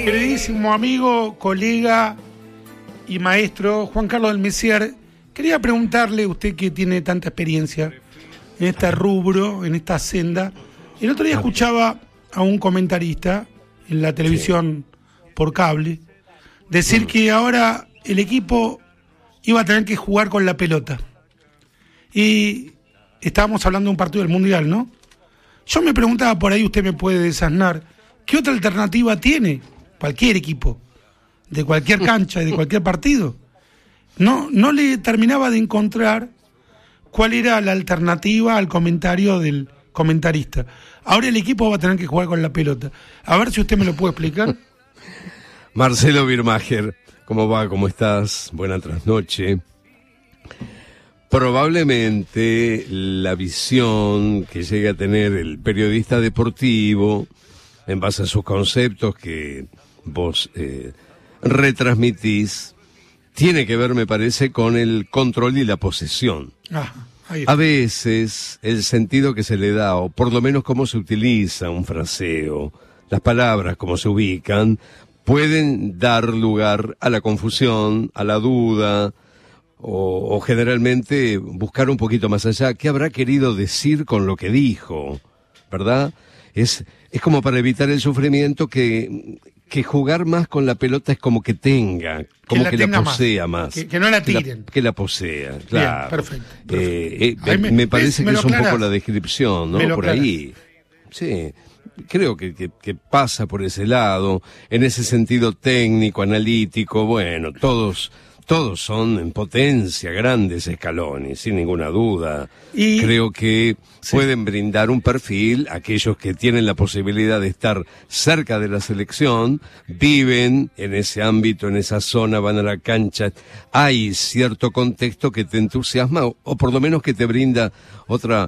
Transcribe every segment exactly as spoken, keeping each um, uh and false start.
Queridísimo amigo, colega y maestro Juan Carlos del Messier, quería preguntarle, usted que tiene tanta experiencia en este rubro, en esta senda. El otro día escuchaba a un comentarista en la televisión por cable decir que ahora el equipo iba a tener que jugar con la pelota. Y estábamos hablando de un partido del Mundial, ¿no? Yo me preguntaba, por ahí usted me puede desasnar, ¿qué otra alternativa tiene cualquier equipo, de cualquier cancha y de cualquier partido? No, no le terminaba de encontrar cuál era la alternativa al comentario del comentarista. Ahora el equipo va a tener que jugar con la pelota. A ver si usted me lo puede explicar. Marcelo Birmacher, ¿cómo va? ¿Cómo estás? Buena trasnoche. Probablemente la visión que llegue a tener el periodista deportivo, en base a sus conceptos que vos eh, retransmitís, tiene que ver, me parece, con el control y la posesión. Ah, ahí está. A veces el sentido que se le da, o por lo menos cómo se utiliza un fraseo, las palabras, cómo se ubican, pueden dar lugar a la confusión, a la duda, o, o generalmente buscar un poquito más allá. ¿Qué habrá querido decir con lo que dijo? ¿Verdad? Es, es como para evitar el sufrimiento que, que jugar más con la pelota es como que tenga, como que la, que la posea más. más. Que, que no la tiren. Que la, que la posea, claro. Bien, perfecto. perfecto. Eh, eh, me, me parece me, que me es un poco la descripción, ¿no? Por aclaras. ahí. Sí. Creo que, que, que pasa por ese lado, en ese sentido técnico, analítico. Bueno, todos, todos son en potencia grandes escalones, sin ninguna duda. Y creo que sí, pueden brindar un perfil a aquellos que tienen la posibilidad de estar cerca de la selección, viven en ese ámbito, en esa zona, van a la cancha. Hay cierto contexto que te entusiasma, o, o por lo menos que te brinda otra...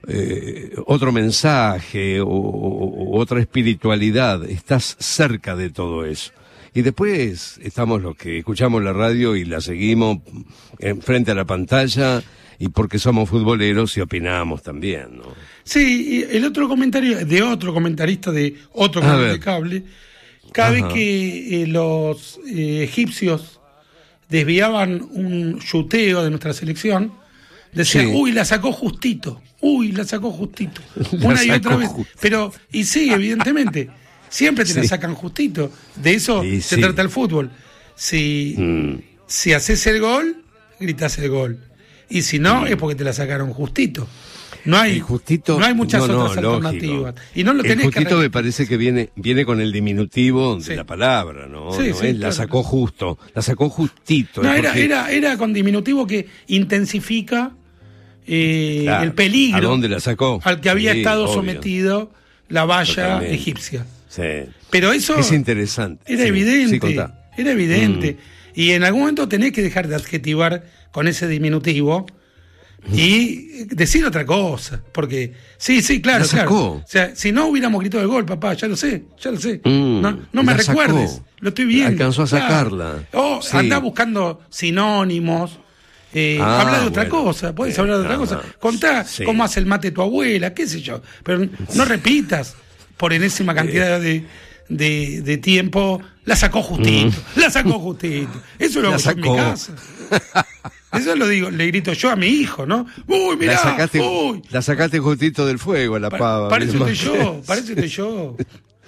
Eh, otro mensaje o, o, o otra espiritualidad. Estás cerca de todo eso. Y después estamos los que escuchamos la radio y la seguimos en frente a la pantalla, y porque somos futboleros y opinamos también, ¿no? Sí, y el otro comentario de otro comentarista de otro canal de cable, cada Ajá. vez que eh, los eh, egipcios desviaban un chuteo de nuestra selección, decían, sí. uy, la sacó justito, uy, la sacó justito, la una y otra vez. Just... Pero, y sí, evidentemente, siempre te sí. la sacan justito. De eso sí, se sí. trata el fútbol. Si, mm. si haces el gol, gritas el gol. Y si no, mm. es porque te la sacaron justito. No hay, justito, no hay muchas no, otras no, alternativas. Y no lo el tenés justito que me parece que viene viene con el diminutivo de sí. la palabra, ¿no? Sí, no sí, es, claro. La sacó justo, la sacó justito. No, es era, porque... era, era con diminutivo que intensifica eh, claro. el peligro. ¿A dónde la sacó? Al que había sí, estado obvio. sometido la valla Totalmente. egipcia. Sí. Pero eso es interesante. Era sí. evidente. Sí, era evidente. Mm. Y en algún momento tenés que dejar de adjetivar con ese diminutivo y decir otra cosa, porque sí, sí, claro, la sacó. claro. O sea, si no hubiéramos gritado el gol, papá, ya lo sé, ya lo sé. Mm, no no me recuerdes, sacó. Lo estoy viendo. Alcanzó a sacarla. Claro. O sí. andá buscando sinónimos, eh, ah, habla de otra bueno. cosa, puedes eh, hablar de otra no, cosa. Contá sí. cómo hace el mate tu abuela, qué sé yo, pero no repitas por enésima cantidad de, de, de tiempo, la sacó justito, mm. la sacó justito. Eso lo hago yo en mi casa. Eso lo digo, le grito yo a mi hijo, ¿no? ¡Uy, mirá! La sacaste, uy. La sacaste justito del fuego, la pa pava. Para eso estoy yo, para eso estoy yo.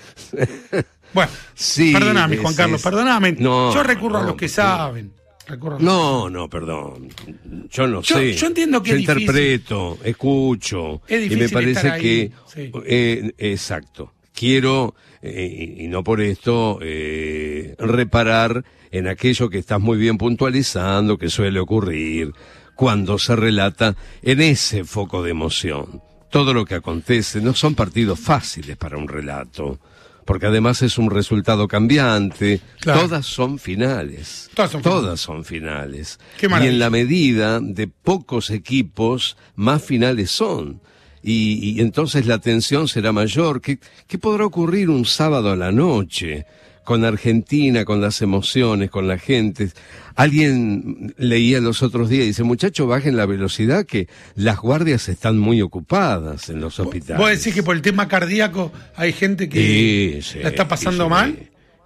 Bueno, sí, perdóname, Juan Carlos, perdóname. No, yo recurro no, a los que no. saben. Recurro a los no, que... no, perdón. Yo no yo, sé. Yo entiendo que yo es difícil. interpreto, escucho. Es difícil y me parece estar ahí, que... Sí. Eh, exacto. Quiero, eh, y no por esto, eh, reparar en aquello que estás muy bien puntualizando, que suele ocurrir cuando se relata en ese foco de emoción. Todo lo que acontece no son partidos fáciles para un relato, porque además es un resultado cambiante. Claro. Todas son finales. Todas son Todas finales. son finales. Qué y maravilla. en la medida de pocos equipos, más finales son. Y, y entonces la tensión será mayor. ¿Qué, ¿Qué podrá ocurrir un sábado a la noche? Con Argentina, con las emociones, con la gente. Alguien leía los otros días y dice, muchachos, bajen la velocidad, que las guardias están muy ocupadas en los hospitales. ¿Vos decís que por el tema cardíaco hay gente que sí, sí, la está pasando sí, mal?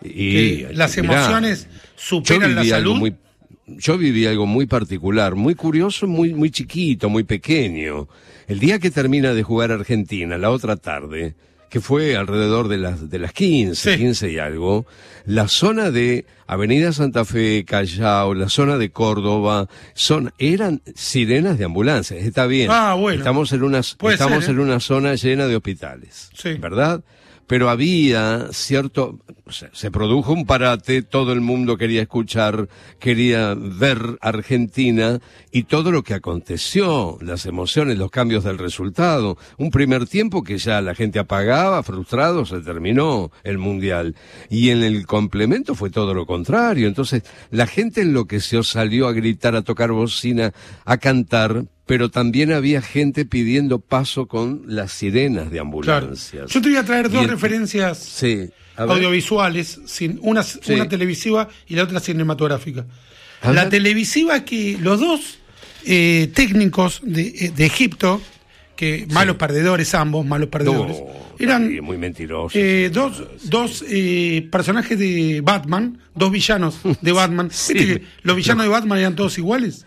Y, que las mirá, emociones superan la salud. Muy, yo viví algo muy particular, muy curioso, muy, muy chiquito, muy pequeño. El día que termina de jugar Argentina, la otra tarde, que fue alrededor de las, de las quince, sí. quince y algo, la zona de Avenida Santa Fe, Callao, la zona de Córdoba, son, eran sirenas de ambulancias, está bien. Ah, bueno. Estamos en una, estamos ser, ¿eh? en una zona llena de hospitales, sí. ¿verdad? Pero había cierto, o sea, se produjo un parate, todo el mundo quería escuchar, quería ver Argentina y todo lo que aconteció, las emociones, los cambios del resultado. Un primer tiempo que ya la gente apagaba, frustrado, se terminó el Mundial. Y en el complemento fue todo lo contrario. Entonces, la gente enloqueció, salió a gritar, a tocar bocina, a cantar, pero también había gente pidiendo paso con las sirenas de ambulancias. Claro. Yo te voy a traer dos en... referencias sí, audiovisuales, sin, una, sí. una televisiva y la otra cinematográfica. La televisiva es que los dos eh, técnicos de, de Egipto, que malos sí. perdedores ambos, malos perdedores, no, eran muy mentirosos. Eh, dos sí. dos eh, personajes de Batman, dos villanos de Batman. sí. ¿Viste que los villanos no. de Batman eran todos iguales?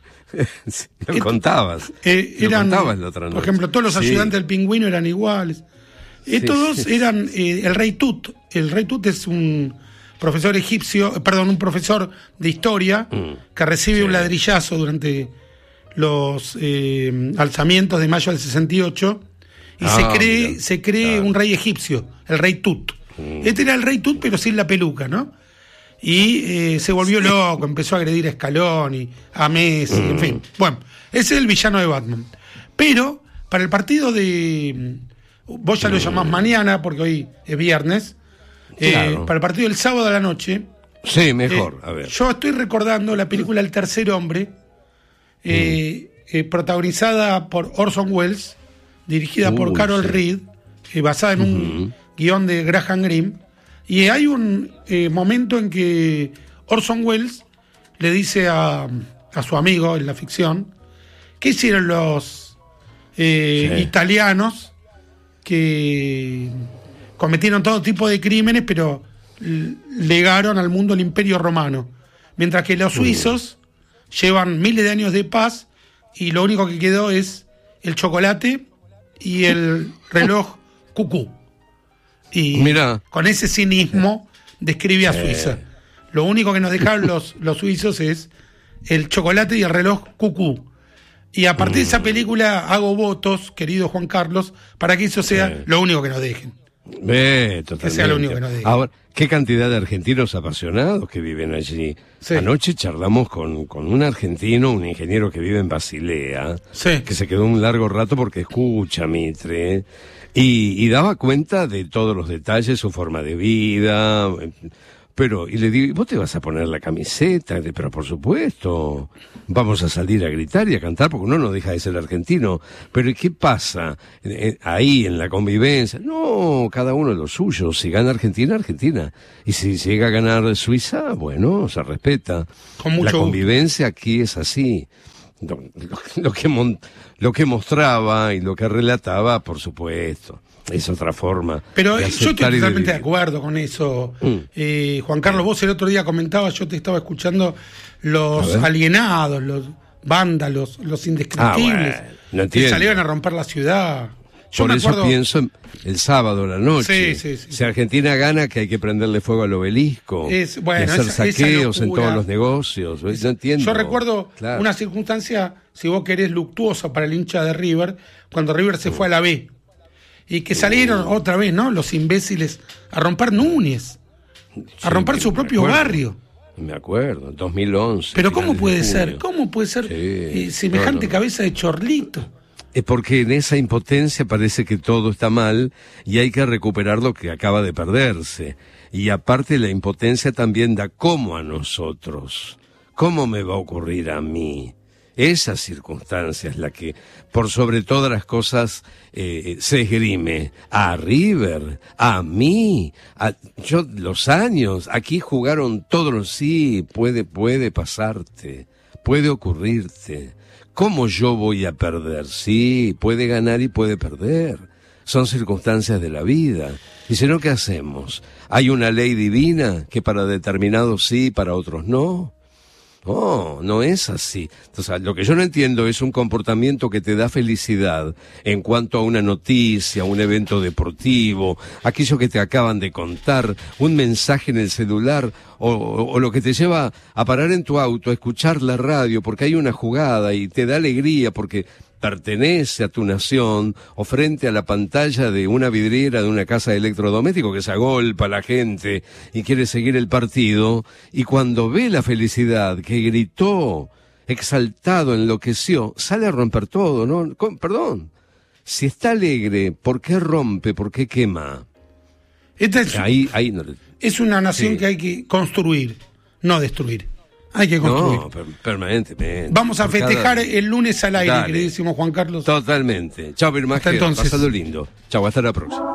Sí, lo Et, contabas. Eh, eran, lo contabas la otra noche. Por ejemplo, todos los sí. ayudantes del pingüino eran iguales. Sí, Estos dos sí. eran eh, el rey Tut. El rey Tut es un profesor egipcio, perdón, un profesor de historia mm. que recibe sí. un ladrillazo durante los eh, alzamientos de mayo del sesenta y ocho y ah, se cree, mira. se cree claro. un rey egipcio, el rey Tut. Mm. Este era el rey Tut, pero sin la peluca, ¿no? Y eh, se volvió sí. loco, empezó a agredir a Scaloni, a Messi, mm. en fin. Bueno, ese es el villano de Batman. Pero, para el partido de... Vos ya mm. lo llamás mañana, porque hoy es viernes. Claro. Eh, para el partido del sábado a la noche... Sí, mejor, eh, a ver. Yo estoy recordando la película El Tercer Hombre, eh, mm. eh, protagonizada por Orson Welles, dirigida uh, por Carol sí. Reed, eh, basada en un uh-huh. guión de Graham Greene. Y hay un eh, momento en que Orson Welles le dice a, a su amigo en la ficción, ¿qué hicieron los eh, sí. italianos que cometieron todo tipo de crímenes, pero legaron al mundo el Imperio Romano? Mientras que los suizos mm. llevan miles de años de paz y lo único que quedó es el chocolate y el reloj cucú. Y Mirá. con ese cinismo describe a Suiza. Eh. Lo único que nos dejaron los, los suizos es el chocolate y el reloj cucú. Y a partir mm. de esa película hago votos, querido Juan Carlos, para que eso sea eh. lo único que nos dejen. Eh, que sea lo único que nos dejen. Ahora, qué cantidad de argentinos apasionados que viven allí. Sí. Anoche charlamos con, con un argentino, un ingeniero que vive en Basilea, sí. que se quedó un largo rato porque escucha Mitre. Y, y daba cuenta de todos los detalles, su forma de vida, pero, y le digo, ¿vos te vas a poner la camiseta? Pero por supuesto, vamos a salir a gritar y a cantar porque uno no deja de ser argentino. Pero ¿y qué pasa eh, ahí en la convivencia? No, cada uno lo suyo, si gana Argentina, Argentina. Y si llega a ganar Suiza, bueno, se respeta. Con mucho la convivencia aquí es así. Lo, lo, lo, que mon, lo que mostraba y lo que relataba, por supuesto, es otra forma. Pero yo estoy totalmente de, de acuerdo con eso. Mm. Eh, Juan Carlos, vos el otro día comentabas, yo te estaba escuchando, los alienados, los vándalos, los indescriptibles, ah, bueno, no que salieron a romper la ciudad. Yo Por me eso acuerdo... pienso el sábado a la noche. Sí, sí, sí. Si Argentina gana, que hay que prenderle fuego al obelisco. Es, bueno, y hacer esa, saqueos esa en todos los negocios. Es, no entiendo. Yo recuerdo claro. una circunstancia, si vos querés, luctuosa para el hincha de River, cuando River se mm. fue a la B. Y que salieron mm. otra vez, ¿no? Los imbéciles a romper Núñez. A romper sí, su propio acuerdo. barrio. Me acuerdo, dos mil once. Pero ¿cómo puede ser? ¿Cómo puede ser sí. eh, semejante no, no. cabeza de chorlito? Es porque en esa impotencia parece que todo está mal y hay que recuperar lo que acaba de perderse. Y aparte la impotencia también da cómo a nosotros. ¿Cómo me va a ocurrir a mí? Esa circunstancia es la que, por sobre todas las cosas, eh, se esgrime. A River, a mí, a yo, los años, aquí jugaron todos los... Sí, puede, puede pasarte, puede ocurrirte. ¿Cómo yo voy a perder? Sí, puede ganar y puede perder. son circunstancias de la vida. Y si no, ¿qué hacemos? ¿Hay una ley divina que para determinados sí, para otros no? No, no es así. Entonces, lo que yo no entiendo es un comportamiento que te da felicidad en cuanto a una noticia, un evento deportivo, aquello que te acaban de contar, un mensaje en el celular, o, o, o lo que te lleva a parar en tu auto, a escuchar la radio porque hay una jugada y te da alegría porque pertenece a tu nación, o frente a la pantalla de una vidriera de una casa de electrodoméstico que se agolpa a la gente y quiere seguir el partido, y cuando ve la felicidad, que gritó, exaltado, enloqueció, sale a romper todo, ¿no? Con, perdón, si está alegre, ¿por qué rompe? ¿Por qué quema? Esta es, ahí, ahí no, es una nación sí. que hay que construir, no destruir. Hay que construir. No, per- permanentemente. Vamos a Por festejar cada... el lunes al aire, Dale. queridísimo Juan Carlos. Totalmente. Chao, Birmaje. Hasta entonces. Pasado lindo. Chao, hasta la próxima.